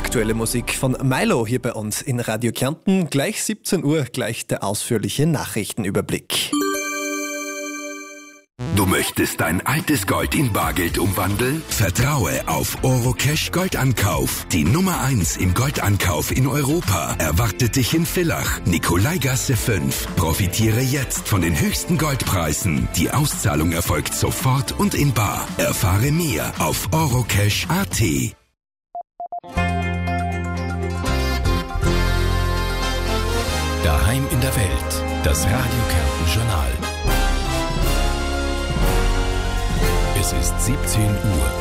Aktuelle Musik von Milo hier bei uns in Radio Kärnten. Gleich 17 Uhr, gleich der ausführliche Nachrichtenüberblick. Du möchtest dein altes Gold in Bargeld umwandeln? Vertraue auf Orocash Goldankauf. Die Nummer 1 im Goldankauf in Europa erwartet dich in Villach, Nikolaigasse 5. Profitiere jetzt von den höchsten Goldpreisen. Die Auszahlung erfolgt sofort und in bar. Erfahre mehr auf orocash.at. Daheim in der Welt. Das Radio Kärnten Journal. Es ist 17 Uhr.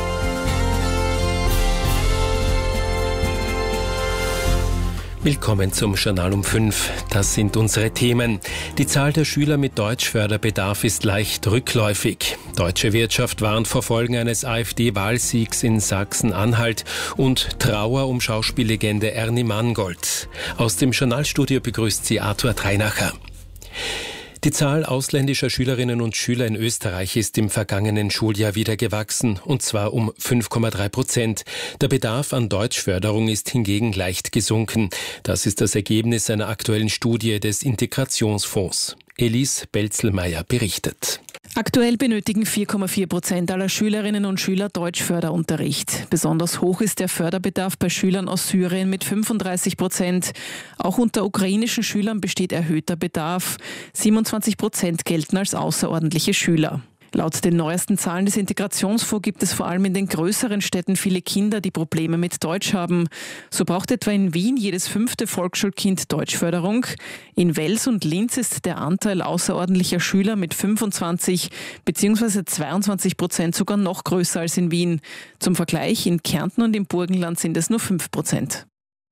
Willkommen zum Journal um 5. Das sind unsere Themen. Die Zahl der Schüler mit Deutschförderbedarf ist leicht rückläufig. Deutsche Wirtschaft warnt vor Folgen eines AfD-Wahlsiegs in Sachsen-Anhalt und Trauer um Schauspiellegende Ernie Mangold. Aus dem Journalstudio begrüßt sie Arthur Treinacher. Die Zahl ausländischer Schülerinnen und Schüler in Österreich ist im vergangenen Schuljahr wieder gewachsen, und zwar um 5,3%. Der Bedarf an Deutschförderung ist hingegen leicht gesunken. Das ist das Ergebnis einer aktuellen Studie des Integrationsfonds. Elise Belzelmeier berichtet. Aktuell benötigen 4,4% aller Schülerinnen und Schüler Deutschförderunterricht. Besonders hoch ist der Förderbedarf bei Schülern aus Syrien mit 35%. Auch unter ukrainischen Schülern besteht erhöhter Bedarf. 27% gelten als außerordentliche Schüler. Laut den neuesten Zahlen des Integrationsfonds gibt es vor allem in den größeren Städten viele Kinder, die Probleme mit Deutsch haben. So braucht etwa in Wien jedes 5. Volksschulkind Deutschförderung. In Wels und Linz ist der Anteil außerordentlicher Schüler mit 25 bzw. 22% sogar noch größer als in Wien. Zum Vergleich, in Kärnten und im Burgenland sind es nur 5%.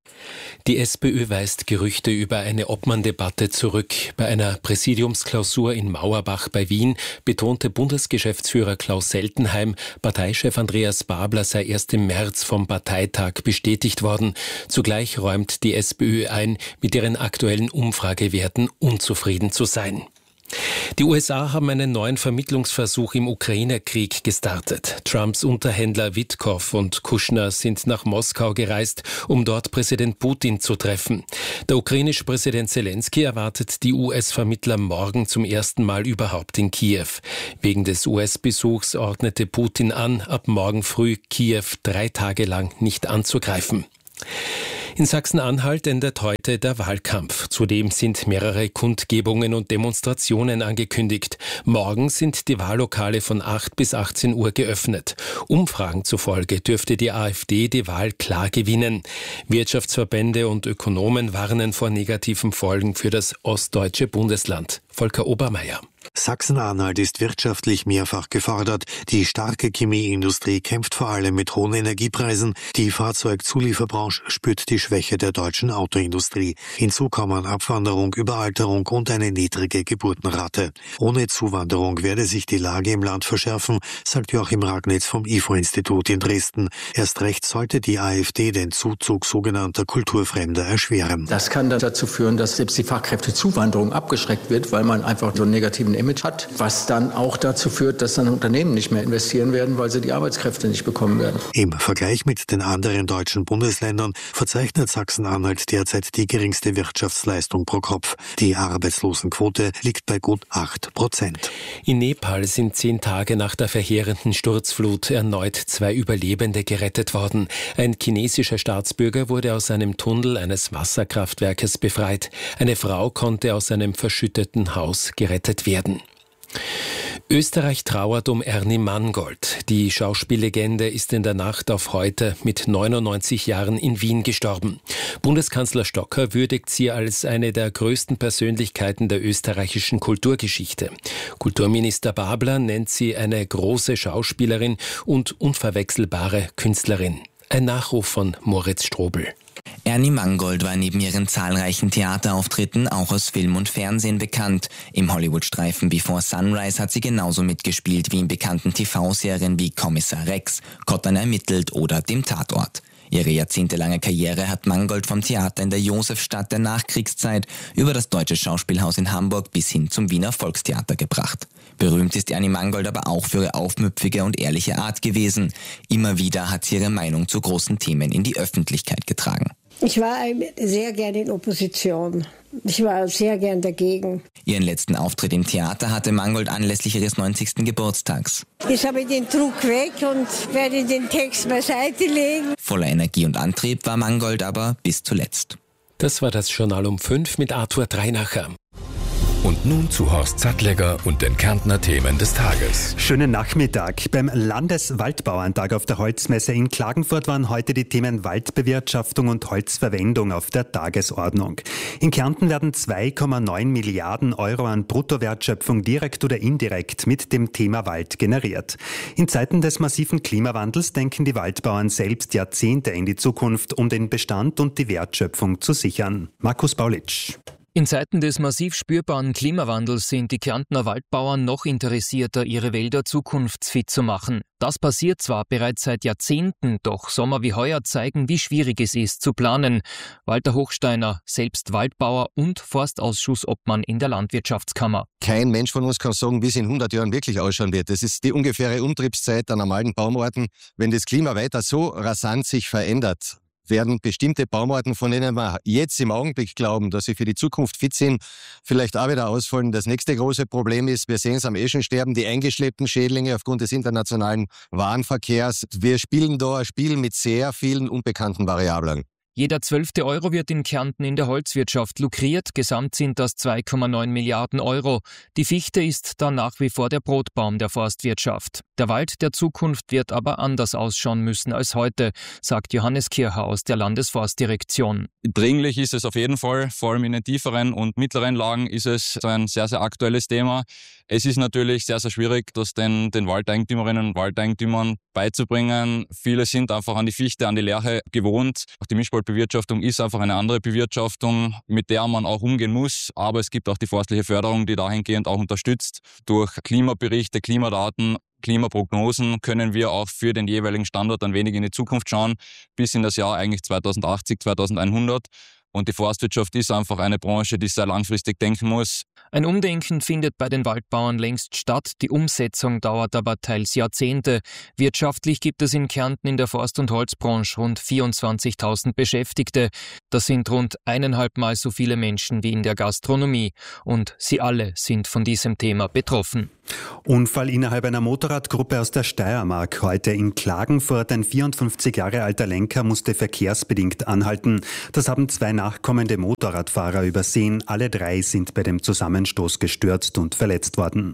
Die SPÖ weist Gerüchte über eine Obmann-Debatte zurück. Bei einer Präsidiumsklausur in Mauerbach bei Wien betonte Bundesgeschäftsführer Klaus Seltenheim, Parteichef Andreas Babler sei erst im März vom Parteitag bestätigt worden. Zugleich räumt die SPÖ ein, mit ihren aktuellen Umfragewerten unzufrieden zu sein. Die USA haben einen neuen Vermittlungsversuch im Ukraine-Krieg gestartet. Trumps Unterhändler Witkow und Kushner sind nach Moskau gereist, um dort Präsident Putin zu treffen. Der ukrainische Präsident Zelensky erwartet die US-Vermittler morgen zum ersten Mal überhaupt in Kiew. Wegen des US-Besuchs ordnete Putin an, ab morgen früh Kiew 3 Tage lang nicht anzugreifen. In Sachsen-Anhalt endet heute der Wahlkampf. Zudem sind mehrere Kundgebungen und Demonstrationen angekündigt. Morgen sind die Wahllokale von 8 bis 18 Uhr geöffnet. Umfragen zufolge dürfte die AfD die Wahl klar gewinnen. Wirtschaftsverbände und Ökonomen warnen vor negativen Folgen für das ostdeutsche Bundesland. Volker Obermeier. Sachsen-Anhalt ist wirtschaftlich mehrfach gefordert. Die starke Chemieindustrie kämpft vor allem mit hohen Energiepreisen. Die Fahrzeugzulieferbranche spürt die Schwäche der deutschen Autoindustrie. Hinzu kommen Abwanderung, Überalterung und eine niedrige Geburtenrate. Ohne Zuwanderung werde sich die Lage im Land verschärfen, sagt Joachim Ragnitz vom IFO-Institut in Dresden. Erst recht sollte die AfD den Zuzug sogenannter Kulturfremder erschweren. Das kann dann dazu führen, dass selbst die Fachkräftezuwanderung abgeschreckt wird, weil man einfach so einen negativen Image hat, was dann auch dazu führt, dass dann Unternehmen nicht mehr investieren werden, weil sie die Arbeitskräfte nicht bekommen werden. Im Vergleich mit den anderen deutschen Bundesländern verzeichnet Sachsen-Anhalt derzeit die geringste Wirtschaftsleistung pro Kopf. Die Arbeitslosenquote liegt bei gut 8%. In Nepal sind 10 Tage nach der verheerenden Sturzflut erneut 2 Überlebende gerettet worden. Ein chinesischer Staatsbürger wurde aus einem Tunnel eines Wasserkraftwerkes befreit. Eine Frau konnte aus einem verschütteten Haus gerettet werden. Österreich trauert um Ernie Mangold. Die Schauspiellegende ist in der Nacht auf heute mit 99 Jahren in Wien gestorben. Bundeskanzler Stocker würdigt sie als eine der größten Persönlichkeiten der österreichischen Kulturgeschichte. Kulturminister Babler nennt sie eine große Schauspielerin und unverwechselbare Künstlerin. Ein Nachruf von Moritz Strobel. Ernie Mangold war neben ihren zahlreichen Theaterauftritten auch aus Film und Fernsehen bekannt. Im Hollywood-Streifen Before Sunrise hat sie genauso mitgespielt wie in bekannten TV-Serien wie Kommissar Rex, Kottern ermittelt oder Dem Tatort. Ihre jahrzehntelange Karriere hat Mangold vom Theater in der Josefstadt der Nachkriegszeit über das Deutsche Schauspielhaus in Hamburg bis hin zum Wiener Volkstheater gebracht. Berühmt ist Ernie Mangold aber auch für ihre aufmüpfige und ehrliche Art gewesen. Immer wieder hat sie ihre Meinung zu großen Themen in die Öffentlichkeit getragen. Ich war sehr gerne in Opposition. Ich war sehr gern dagegen. Ihren letzten Auftritt im Theater hatte Mangold anlässlich ihres 90. Geburtstags. Jetzt habe ich den Druck weg und werde den Text beiseite legen. Voller Energie und Antrieb war Mangold aber bis zuletzt. Das war das Journal um 5 mit Arthur Dreinacher. Und nun zu Horst Sattlegger und den Kärntner Themen des Tages. Schönen Nachmittag. Beim Landeswaldbauerntag auf der Holzmesse in Klagenfurt waren heute die Themen Waldbewirtschaftung und Holzverwendung auf der Tagesordnung. In Kärnten werden 2,9 Milliarden Euro an Bruttowertschöpfung direkt oder indirekt mit dem Thema Wald generiert. In Zeiten des massiven Klimawandels denken die Waldbauern selbst Jahrzehnte in die Zukunft, um den Bestand und die Wertschöpfung zu sichern. Markus Baulitsch. In Zeiten des massiv spürbaren Klimawandels sind die Kärntner Waldbauern noch interessierter, ihre Wälder zukunftsfit zu machen. Das passiert zwar bereits seit Jahrzehnten, doch Sommer wie heuer zeigen, wie schwierig es ist zu planen. Walter Hochsteiner, selbst Waldbauer und Forstausschuss-Obmann in der Landwirtschaftskammer. Kein Mensch von uns kann sagen, wie es in 100 Jahren wirklich ausschauen wird. Das ist die ungefähre Umtriebszeit an normalen Baumarten. Wenn das Klima weiter so rasant sich verändert, werden bestimmte Baumarten, von denen wir jetzt im Augenblick glauben, dass sie für die Zukunft fit sind, vielleicht auch wieder ausfallen. Das nächste große Problem ist, wir sehen es am Eschensterben, die eingeschleppten Schädlinge aufgrund des internationalen Warenverkehrs. Wir spielen da ein Spiel mit sehr vielen unbekannten Variablen. Jeder 12. Euro wird in Kärnten in der Holzwirtschaft lukriert. Gesamt sind das 2,9 Milliarden Euro. Die Fichte ist dann nach wie vor der Brotbaum der Forstwirtschaft. Der Wald der Zukunft wird aber anders ausschauen müssen als heute, sagt Johannes Kircher aus der Landesforstdirektion. Dringlich ist es auf jeden Fall. Vor allem in den tieferen und mittleren Lagen ist es ein sehr, sehr aktuelles Thema. Es ist natürlich sehr, sehr schwierig, das den Waldeigentümerinnen und Waldeigentümern beizubringen. Viele sind einfach an die Fichte, an die Lärche gewohnt. Auch die Mischwaldbewirtschaftung ist einfach eine andere Bewirtschaftung, mit der man auch umgehen muss. Aber es gibt auch die forstliche Förderung, die dahingehend auch unterstützt. Durch Klimaberichte, Klimadaten, Klimaprognosen können wir auch für den jeweiligen Standort ein wenig in die Zukunft schauen, bis in das Jahr eigentlich 2080, 2100. Und die Forstwirtschaft ist einfach eine Branche, die sehr langfristig denken muss. Ein Umdenken findet bei den Waldbauern längst statt. Die Umsetzung dauert aber teils Jahrzehnte. Wirtschaftlich gibt es in Kärnten in der Forst- und Holzbranche rund 24.000 Beschäftigte. Das sind rund 1,5 Mal so viele Menschen wie in der Gastronomie. Und sie alle sind von diesem Thema betroffen. Unfall innerhalb einer Motorradgruppe aus der Steiermark. Heute in Klagenfurt. Ein 54 Jahre alter Lenker musste verkehrsbedingt anhalten. Das haben 2 nachkommende Motorradfahrer übersehen. Alle 3 sind bei dem Zusammenstoß gestürzt und verletzt worden.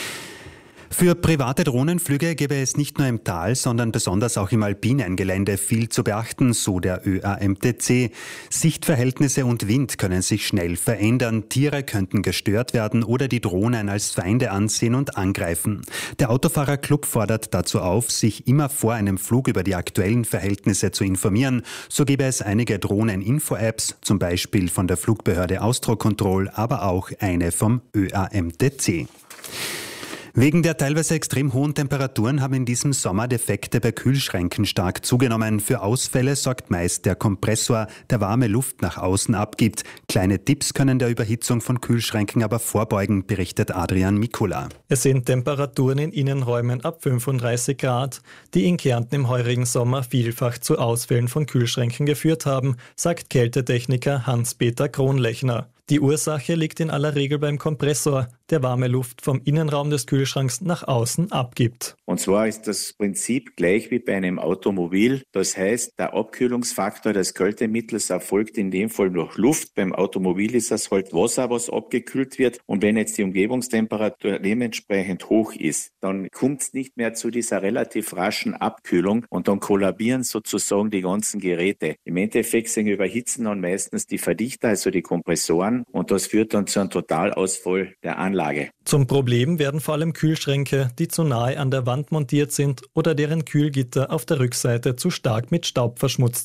Für private Drohnenflüge gäbe es nicht nur im Tal, sondern besonders auch im alpinen Gelände viel zu beachten, so der ÖAMTC. Sichtverhältnisse und Wind können sich schnell verändern, Tiere könnten gestört werden oder die Drohnen als Feinde ansehen und angreifen. Der Autofahrerclub fordert dazu auf, sich immer vor einem Flug über die aktuellen Verhältnisse zu informieren. So gäbe es einige Drohnen-Info-Apps, zum Beispiel von der Flugbehörde Austrocontrol, aber auch eine vom ÖAMTC. Wegen der teilweise extrem hohen Temperaturen haben in diesem Sommer Defekte bei Kühlschränken stark zugenommen. Für Ausfälle sorgt meist der Kompressor, der warme Luft nach außen abgibt. Kleine Tipps können der Überhitzung von Kühlschränken aber vorbeugen, berichtet Adrian Mikula. Es sind Temperaturen in Innenräumen ab 35 Grad, die in Kärnten im heurigen Sommer vielfach zu Ausfällen von Kühlschränken geführt haben, sagt Kältetechniker Hans-Peter Kronlechner. Die Ursache liegt in aller Regel beim Kompressor, der warme Luft vom Innenraum des Kühlschranks nach außen abgibt. Und zwar ist das Prinzip gleich wie bei einem Automobil. Das heißt, der Abkühlungsfaktor des Kältemittels erfolgt in dem Fall durch Luft. Beim Automobil ist das halt Wasser, was abgekühlt wird. Und wenn jetzt die Umgebungstemperatur dementsprechend hoch ist, dann kommt es nicht mehr zu dieser relativ raschen Abkühlung und dann kollabieren sozusagen die ganzen Geräte. Im Endeffekt überhitzen dann meistens die Verdichter, also die Kompressoren. Und das führt dann zu einem Totalausfall der Anlage. Zum Problem werden vor allem Kühlschränke, die zu nahe an der Wand montiert sind oder deren Kühlgitter auf der Rückseite zu stark mit Staub verschmutzt sind.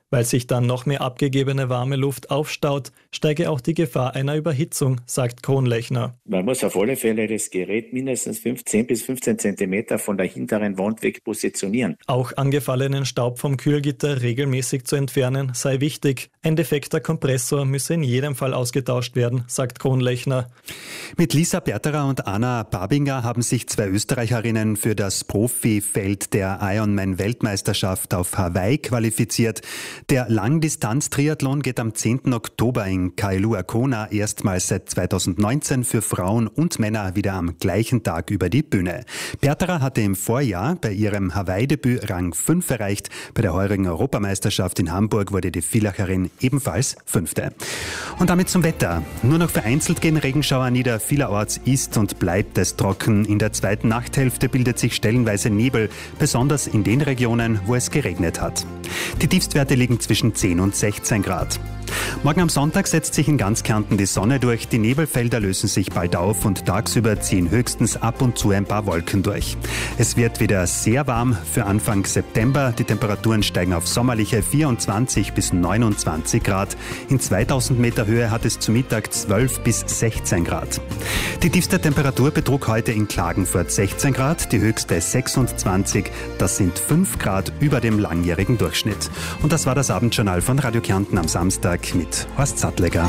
Weil sich dann noch mehr abgegebene warme Luft aufstaut, steige auch die Gefahr einer Überhitzung, sagt Kronlechner. Man muss auf alle Fälle das Gerät mindestens 10 bis 15 Zentimeter von der hinteren Wand weg positionieren. Auch angefallenen Staub vom Kühlgitter regelmäßig zu entfernen sei wichtig. Ein defekter Kompressor müsse in jedem Fall ausgetauscht werden, sagt Kronlechner. Mit Lisa Berterer und Anna Babinger haben sich 2 Österreicherinnen für das Profifeld der Ironman-Weltmeisterschaft auf Hawaii qualifiziert. Der Langdistanz-Triathlon geht am 10. Oktober in Kailua Kona erstmals seit 2019 für Frauen und Männer wieder am gleichen Tag über die Bühne. Berterer hatte im Vorjahr bei ihrem Hawaii-Debüt Rang 5 erreicht. Bei der heurigen Europameisterschaft in Hamburg wurde die Villacherin ebenfalls 5. Und damit zum Wetter. Nur noch vereinzelt gehen Regenschauer nieder. Vielerorts ist und bleibt es trocken. In der zweiten Nachthälfte bildet sich stellenweise Nebel, besonders in den Regionen, wo es geregnet hat. Die Tiefstwerte liegen zwischen 10 und 16 Grad. Morgen am Sonntag setzt sich in ganz Kärnten die Sonne durch. Die Nebelfelder lösen sich bald auf und tagsüber ziehen höchstens ab und zu ein paar Wolken durch. Es wird wieder sehr warm für Anfang September. Die Temperaturen steigen auf sommerliche 24 bis 29 Grad. In 2000 Meter Höhe hat es zu Mittag 12 bis 16 Grad. Die tiefste Temperatur betrug heute in Klagenfurt 16 Grad, die höchste 26. Das sind 5 Grad über dem langjährigen Durchschnitt. Und das war das Abendjournal von Radio Kärnten am Samstag mit Horst Sattlegger.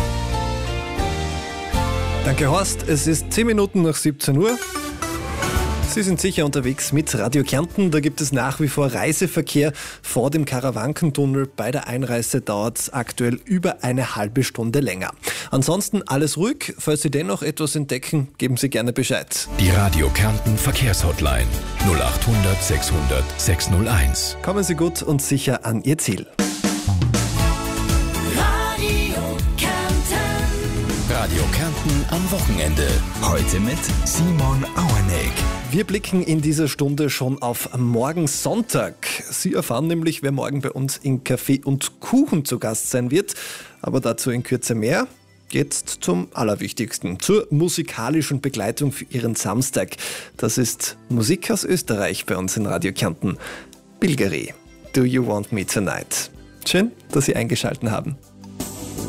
Danke Horst, es ist 10 Minuten nach 17 Uhr. Sie sind sicher unterwegs mit Radio Kärnten. Da gibt es nach wie vor Reiseverkehr vor dem Karawankentunnel. Bei der Einreise dauert es aktuell über eine halbe Stunde länger. Ansonsten alles ruhig. Falls Sie dennoch etwas entdecken, geben Sie gerne Bescheid. Die Radio Kärnten Verkehrshotline 0800 600 601. Kommen Sie gut und sicher an Ihr Ziel. Radio Kärnten am Wochenende. Heute mit Simon Auerneck. Wir blicken in dieser Stunde schon auf morgen Sonntag. Sie erfahren nämlich, wer morgen bei uns in Kaffee und Kuchen zu Gast sein wird. Aber dazu in Kürze mehr. Jetzt zum Allerwichtigsten, zur musikalischen Begleitung für Ihren Samstag. Das ist Musik aus Österreich bei uns in Radio Kärnten. Bilgeri, Do You Want Me Tonight? Schön, dass Sie eingeschaltet haben.